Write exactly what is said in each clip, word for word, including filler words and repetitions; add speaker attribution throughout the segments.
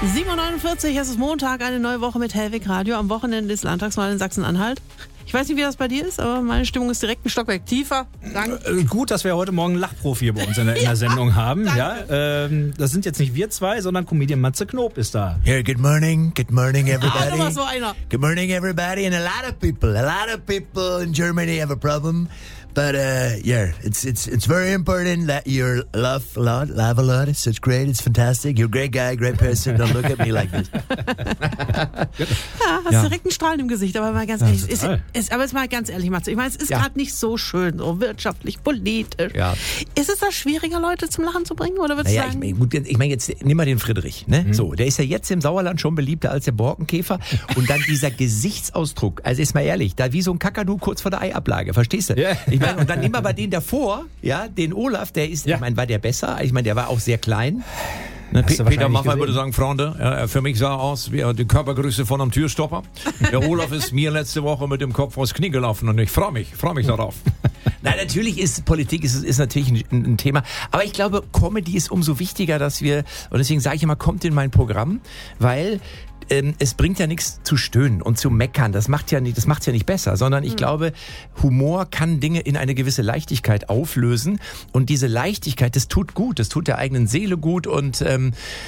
Speaker 1: sieben Uhr neunundvierzig, es ist Montag, eine neue Woche mit Hellwig Radio. Am Wochenende ist Landtagswahl in Sachsen-Anhalt. Ich weiß nicht, wie das bei dir ist, aber meine Stimmung ist direkt ein Stockwerk tiefer. Danke.
Speaker 2: Äh, gut, dass wir heute Morgen einen Lachprofi bei uns in der, in der Sendung haben. Ja, ähm, das sind jetzt nicht wir zwei, sondern Comedian Matze Knob ist da.
Speaker 3: Here, good morning, good morning everybody.
Speaker 1: Ah, da war so einer.
Speaker 3: Good morning everybody, and a lot of people, a lot of people in Germany have a problem. But uh, yeah, it's it's it's very important that you love a lot, love a lot. It's it's great, it's fantastic. You're a great guy, great person. Don't look at me like this.
Speaker 1: Ja, hast ja. direkt einen Strahlen im Gesicht, aber mal ganz
Speaker 2: Ja,
Speaker 1: ehrlich, ist,
Speaker 2: total.
Speaker 1: ist, aber jetzt mal ganz ehrlich, Matze, ich meine, es ist
Speaker 3: Ja.
Speaker 1: gerade nicht so schön, so wirtschaftlich, politisch.
Speaker 3: Ja.
Speaker 1: Ist es da schwieriger, Leute zum Lachen zu bringen, oder würdest
Speaker 3: Naja,
Speaker 1: du
Speaker 3: ich
Speaker 1: sagen?
Speaker 3: meine, gut, ich mein jetzt, nimm mal den Friedrich, ne? So, der ist ja jetzt im Sauerland schon beliebter als der Borkenkäfer. Und dann dieser Gesichtsausdruck, also ist mal ehrlich, da wie so ein Kakadu kurz vor der Eiablage, verstehst du?
Speaker 2: Ja.
Speaker 3: Ich meine, und dann nehmen wir aber den davor, ja, den Olaf, der ist,
Speaker 2: Ja.
Speaker 3: ich meine, war der besser? Ich meine, der war auch sehr klein. Ne,
Speaker 2: Hast du
Speaker 3: Pe- Peter
Speaker 2: wahrscheinlich
Speaker 3: Maffay
Speaker 2: gesehen.
Speaker 3: würde sagen, Freunde, ja, für mich sah er aus wie die Körpergröße von einem Türstopper. Der Olaf ist mir letzte Woche mit dem Kopf vors Knie gelaufen und ich freue mich, freue mich darauf. Nein, natürlich ist Politik ist, ist natürlich ein, ein Thema, aber ich glaube, Comedy ist umso wichtiger, dass wir, und deswegen sage ich immer, kommt in mein Programm, weil ähm, es bringt ja nichts zu stöhnen und zu meckern. Das macht ja nicht, das macht's ja nicht besser, sondern ich glaube, Humor kann Dinge in eine gewisse Leichtigkeit auflösen und diese Leichtigkeit, das tut gut, das tut der eigenen Seele gut und ähm,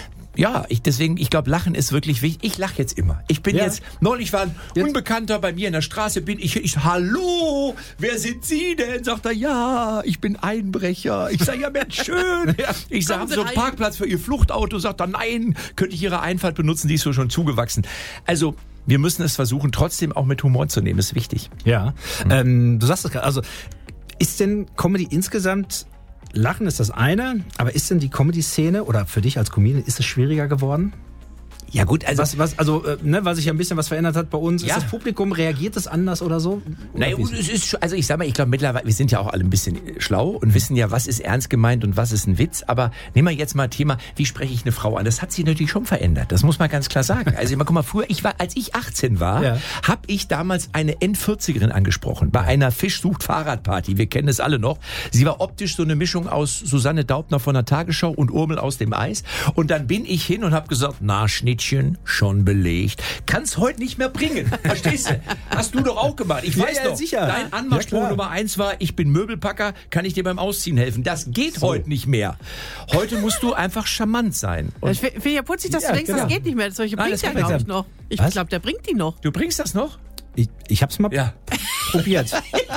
Speaker 3: ja, ich, deswegen, ich glaube, Lachen ist wirklich wichtig. Ich lache jetzt immer. Ich bin
Speaker 2: Ja.
Speaker 3: jetzt, neulich war ein
Speaker 2: Jetzt-
Speaker 3: Unbekannter bei mir in der Straße, bin ich, ich, hallo, wer sind Sie denn? Sagt er, ja, ich bin Einbrecher. Ich sage, ja, Mensch, schön. Ich sage, haben
Speaker 1: Kommen Sie
Speaker 3: Sie einen
Speaker 1: rein.
Speaker 3: Parkplatz für Ihr Fluchtauto? Sagt er, nein, könnte ich Ihre Einfahrt benutzen, die ist so schon zugewachsen. Also, wir müssen es versuchen, trotzdem auch mit Humor zu nehmen, ist wichtig.
Speaker 2: Ja, ähm, du sagst es gerade, also ist denn Comedy insgesamt, Lachen ist das eine, aber ist denn die Comedy-Szene oder für dich als Comedian, ist es schwieriger geworden?
Speaker 3: Ja gut, also
Speaker 2: Was, was, also, äh, ne, was sich ja ein bisschen was verändert hat bei uns,
Speaker 3: Ja.
Speaker 2: ist das Publikum, reagiert es anders oder so?
Speaker 3: Naja,
Speaker 2: Oder wie
Speaker 3: gut,
Speaker 2: ist
Speaker 3: es ist schon, also ich sag mal, ich glaube mittlerweile, wir sind ja auch alle ein bisschen schlau und wissen ja, was ist ernst gemeint und was ist ein Witz. Aber nehmen wir jetzt mal Thema, wie spreche ich eine Frau an? Das hat sich natürlich schon verändert. Das muss man ganz klar sagen. Also ich mal, guck mal, früher, ich war, als ich achtzehn war,
Speaker 2: Ja.
Speaker 3: habe ich damals eine Endvierzigerin angesprochen bei einer Fisch-sucht-Fahrrad-Party. Wir kennen es alle noch. Sie war optisch so eine Mischung aus Susanne Daubner von der Tagesschau und Urmel aus dem Eis. Und dann bin ich hin und habe gesagt, na Schnittchen, schon belegt. Kann's heute nicht mehr bringen. Verstehst du? Hast du doch auch gemacht. Ich
Speaker 2: Ja,
Speaker 3: weiß
Speaker 2: ja,
Speaker 3: doch.
Speaker 2: sicher.
Speaker 3: Dein Anmachspruch
Speaker 2: Ja, klar.
Speaker 3: Nummer eins war, ich bin Möbelpacker, kann ich dir beim Ausziehen helfen. Das geht heute nicht mehr. Heute musst du einfach charmant sein. Und
Speaker 1: Ich finde ja putzig, dass
Speaker 2: Ja,
Speaker 1: du denkst,
Speaker 2: genau.
Speaker 1: das geht nicht mehr. Solche
Speaker 3: Nein,
Speaker 1: bringt
Speaker 3: das
Speaker 1: ja,
Speaker 3: kann man
Speaker 1: glaube ich,
Speaker 2: sagen.
Speaker 1: noch. Ich
Speaker 2: Was?
Speaker 1: glaube, der bringt die noch.
Speaker 3: du bringst das noch?
Speaker 2: Ich, ich hab's mal
Speaker 3: Ja.
Speaker 2: probiert.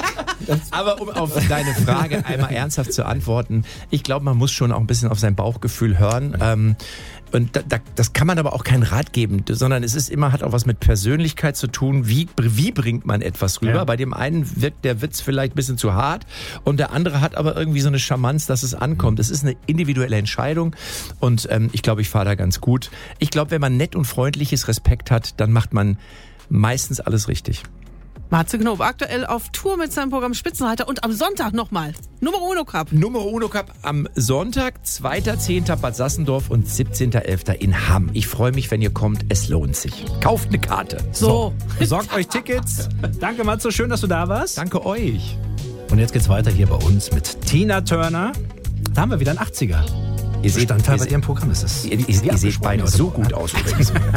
Speaker 3: Aber um auf deine Frage einmal ernsthaft zu antworten, ich glaube, man muss schon auch ein bisschen auf sein Bauchgefühl hören. Ähm, und da, da, das kann man aber auch keinen Rat geben, sondern es ist immer, hat auch was mit Persönlichkeit zu tun. Wie, wie bringt man etwas rüber?
Speaker 2: Ja.
Speaker 3: Bei dem einen wirkt der Witz vielleicht ein bisschen zu hart und der andere hat aber irgendwie so eine Charmanz, dass es ankommt. Es ist eine individuelle Entscheidung und ähm, ich glaube, ich fahre da ganz gut. Ich glaube, wenn man nett und freundliches Respekt hat, dann macht man meistens alles richtig.
Speaker 1: Matze Knob, aktuell auf Tour mit seinem Programm Spitzenreiter und am Sonntag nochmal. Nummer Uno Cup.
Speaker 3: Nummer Uno Cup am Sonntag, zweiter zehnter Bad Sassendorf und siebzehnter elfter in Hamm. Ich freue mich, wenn ihr kommt. Es lohnt sich. Kauft eine Karte.
Speaker 1: So.
Speaker 2: Besorgt euch Tickets. Danke, Matze, schön, dass du da warst.
Speaker 3: Danke euch.
Speaker 2: Und jetzt geht's weiter hier bei uns mit Tina Turner. Da haben wir wieder einen achtziger.
Speaker 3: Ihr seht,
Speaker 2: Bestandteil
Speaker 3: ihr
Speaker 2: bei
Speaker 3: seht,
Speaker 2: ihrem Programm ist es.
Speaker 3: ihr, ihr, ihr seht beide so gut aus übrigens.